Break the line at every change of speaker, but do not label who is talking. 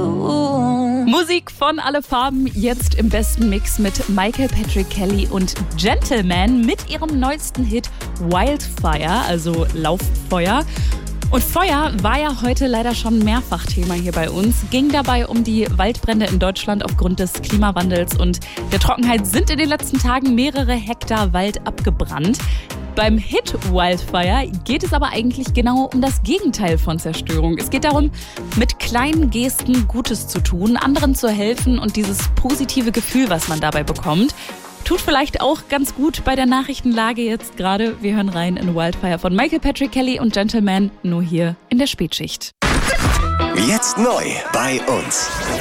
you. Musik von Alle Farben, jetzt im besten Mix mit Michael Patrick Kelly und Gentleman mit ihrem neuesten Hit Wildfire, also Lauffeuer. Und Feuer war ja heute leider schon mehrfach Thema hier bei uns. Ging dabei um die Waldbrände in Deutschland aufgrund des Klimawandels und der Trockenheit sind in den letzten Tagen mehrere Hektar Wald abgebrannt. Beim Hit Wildfire geht es aber eigentlich genau um das Gegenteil von Zerstörung. Es geht darum, mit kleinen Gesten Gutes zu tun, anderen zu helfen und dieses positive Gefühl, was man dabei bekommt, tut vielleicht auch ganz gut bei der Nachrichtenlage jetzt gerade. Wir hören rein in Wildfire von Michael Patrick Kelly und Gentleman, nur hier in der Spätschicht.
Jetzt neu bei uns.